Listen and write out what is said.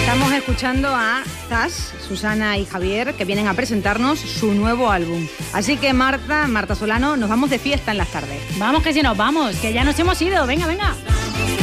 Estamos escuchando a Tash, Susana y Javier, que vienen a presentarnos su nuevo álbum. Así que Marta Solano, nos vamos de fiesta en las tardes. Vamos que si nos vamos, que ya nos hemos ido. Venga, venga.